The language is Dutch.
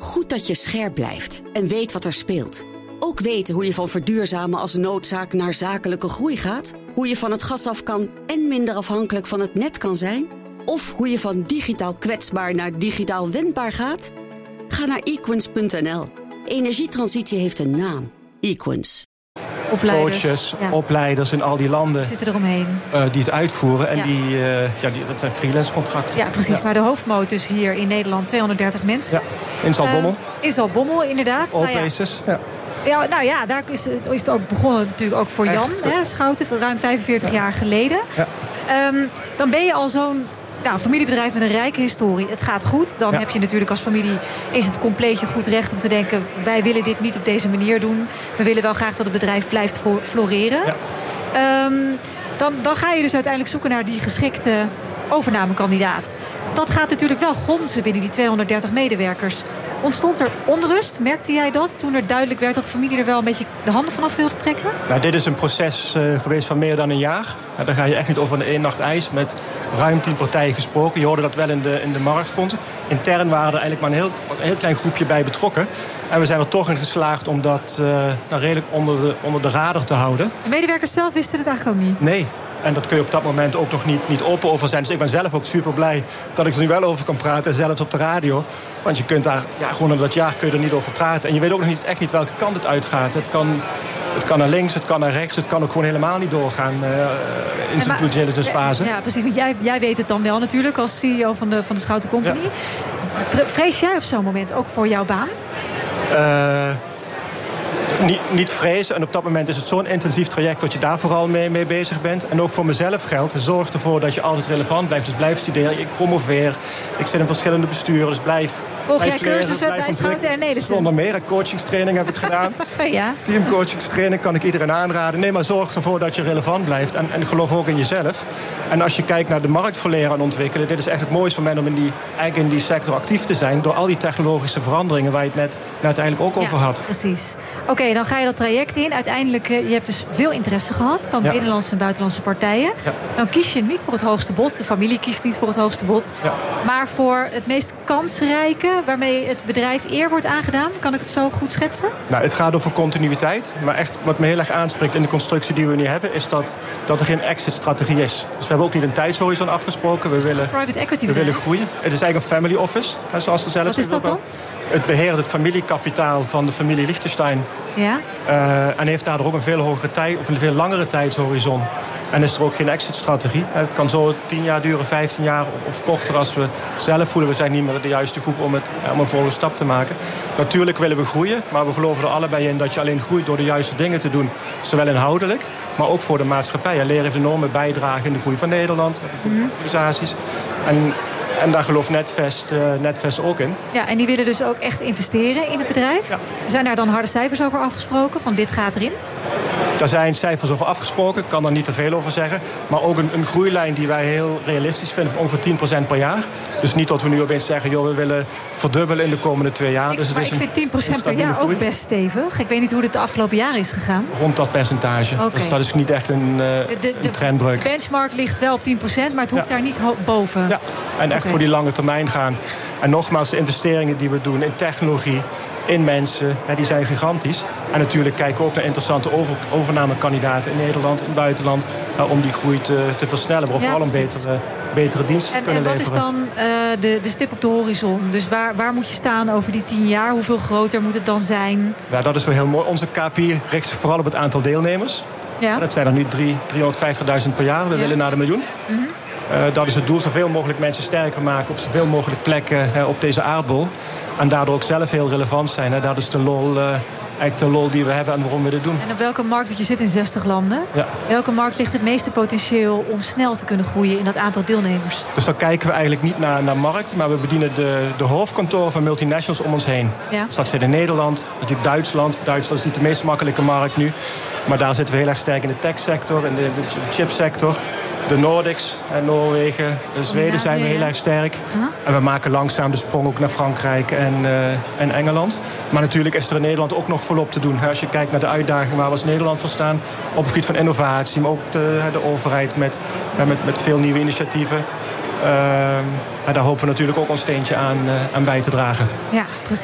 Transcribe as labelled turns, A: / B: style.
A: Goed dat je scherp blijft en weet wat er speelt. Ook weten hoe je van verduurzamen als noodzaak naar zakelijke groei gaat. Hoe je van het gas af kan en minder afhankelijk van het net kan zijn. Of hoe je van digitaal kwetsbaar naar digitaal wendbaar gaat. Ga naar equins.nl. Energietransitie heeft een naam. Equins.
B: Opleiders,
C: coaches, opleiders in al die landen
B: zitten eromheen.
C: Die het uitvoeren. En dat zijn freelance contracten.
B: Ja, precies. Maar de hoofdmoot is hier in Nederland 230 mensen.
C: Ja, in Zaltbommel.
B: In Zaltbommel, inderdaad.
C: All places,
B: Ja, nou ja, daar is het ook begonnen natuurlijk ook voor Jan Schouten, ruim 45 jaar geleden. Ja. Dan ben je al zo'n familiebedrijf met een rijke historie. Het gaat goed. Dan heb je natuurlijk als familie is het compleetje goed recht om te denken, wij willen dit niet op deze manier doen. We willen wel graag dat het bedrijf blijft floreren. Ja. Dan ga je dus uiteindelijk zoeken naar die geschikte overnamekandidaat. Dat gaat natuurlijk wel gonzen binnen die 230 medewerkers. Ontstond er onrust? Merkte jij dat toen er duidelijk werd dat de familie er wel een beetje de handen vanaf wilde trekken?
C: Nou, dit is een proces geweest van meer dan een jaar. Daar ga je echt niet over een één nacht ijs. Met ruim 10 partijen gesproken. Je hoorde dat wel in de marktfronten. Intern waren er eigenlijk maar een heel klein groepje bij betrokken. En we zijn er toch in geslaagd om dat redelijk onder de radar te houden.
B: De medewerkers zelf wisten het eigenlijk ook niet?
C: Nee. En dat kun je op dat moment ook nog niet open over zijn. Dus ik ben zelf ook super blij dat ik er nu wel over kan praten. En zelfs op de radio. Want je kunt daar, gewoon in dat jaar kun je er niet over praten. En je weet ook nog echt niet welke kant het uitgaat. Het kan naar links, het kan naar rechts. Het kan ook gewoon helemaal niet doorgaan in zijn due diligence fase.
B: Ja, precies. Want jij weet het dan wel natuurlijk als CEO van de Schouten Company. Ja. Vrees jij op zo'n moment ook voor jouw baan?
C: Niet vrezen. En op dat moment is het zo'n intensief traject dat je daar vooral mee bezig bent. En ook voor mezelf geldt. Zorg ervoor dat je altijd relevant blijft. Dus blijf studeren. Ik promoveer. Ik zit in verschillende besturen. Dus blijf
B: volg jij cursussen bij Schouten en Nelissen?
C: Zonder meer. Coachingstraining heb ik gedaan.
B: Ja.
C: Teamcoachingstraining kan ik iedereen aanraden. Nee, maar zorg ervoor dat je relevant blijft. En geloof ook in jezelf. En als je kijkt naar de markt voor leren en ontwikkelen. Dit is echt het mooiste voor mij om in die sector actief te zijn. Door al die technologische veranderingen waar je het net uiteindelijk ook over had.
B: Precies. Oké, dan ga je dat traject in. Uiteindelijk, je hebt dus veel interesse gehad van binnenlandse en buitenlandse partijen. Ja. Dan kies je niet voor het hoogste bod. De familie kiest niet voor het hoogste bod. Ja. Maar voor het meest kansrijke, waarmee het bedrijf eer wordt aangedaan. Kan ik het zo goed schetsen?
C: Nou, het gaat over continuïteit. Maar echt wat me heel erg aanspreekt in de constructie die we nu hebben, is dat er geen exit-strategie is. Dus we hebben ook niet een tijdshorizon afgesproken. We willen
B: private equity
C: bedrijf. We willen groeien. Het is eigenlijk een family office, zoals ze zelf.
B: Wat is dat dan?
C: Het beheert het familiekapitaal van de familie Liechtenstein.
B: Ja.
C: En heeft daardoor ook een veel langere tijdshorizon. En is er ook geen exit-strategie. Het kan zo 10 jaar duren, 15 jaar of korter als we zelf voelen. We zijn niet meer de juiste groep om een volgende stap te maken. Natuurlijk willen we groeien, maar we geloven er allebei in dat je alleen groeit door de juiste dingen te doen. Zowel inhoudelijk, maar ook voor de maatschappij. Leren heeft een enorme bijdrage in de groei van Nederland, organisaties. En daar gelooft Netvest ook in.
B: Ja, en die willen dus ook echt investeren in het bedrijf. Ja. Zijn daar dan harde cijfers over afgesproken? Van dit gaat erin?
C: Daar zijn cijfers over afgesproken. Ik kan daar niet te veel over zeggen. Maar ook een groeilijn die wij heel realistisch vinden. Van ongeveer 10% per jaar. Dus niet dat we nu opeens zeggen, we willen verdubbelen in de komende 2 jaar.
B: Ik vind 10% per jaar ook best stevig. Ik weet niet hoe het de afgelopen jaren is gegaan.
C: Rond dat percentage. Okay. Dus dat is niet echt een trendbreuk.
B: De benchmark ligt wel op 10%, maar het hoeft daar niet boven.
C: Ja, en echt voor die lange termijn gaan. En nogmaals, de investeringen die we doen in technologie, in mensen, die zijn gigantisch. En natuurlijk kijken we ook naar interessante overnamekandidaten in Nederland, in het buitenland, om die groei te versnellen, maar vooral een betere dienst te kunnen leveren.
B: En wat is dan de stip op de horizon? Dus waar moet je staan over die 10 jaar? Hoeveel groter moet het dan zijn?
C: Ja, dat is wel heel mooi. Onze KPI richt zich vooral op het aantal deelnemers. Ja. Dat zijn er nu 350.000 per jaar. We willen naar de miljoen. Mm-hmm. Dat is het doel, zoveel mogelijk mensen sterker maken op zoveel mogelijk plekken op deze aardbol. En daardoor ook zelf heel relevant zijn. Dat is de lol die we hebben en waarom we dit doen.
B: En op welke markt, want je zit in 60 landen... Ja. Welke markt ligt het meeste potentieel om snel te kunnen groeien in dat aantal deelnemers?
C: Dus dan kijken we eigenlijk niet naar markt, maar we bedienen de hoofdkantoren van multinationals om ons heen. Ja. Dus dat zit in Nederland, natuurlijk Duitsland. Duitsland is niet de meest makkelijke markt nu. Maar daar zitten we heel erg sterk in de techsector, in de chipsector. De Nordics, Noorwegen, Zweden zijn we heel erg sterk. En we maken langzaam de sprong ook naar Frankrijk en Engeland. Maar natuurlijk is er in Nederland ook nog volop te doen. Als je kijkt naar de uitdagingen waar we als Nederland voor staan, op het gebied van innovatie, maar ook de overheid met veel nieuwe initiatieven. Daar hopen we natuurlijk ook ons steentje aan bij te dragen.
B: Ja, precies.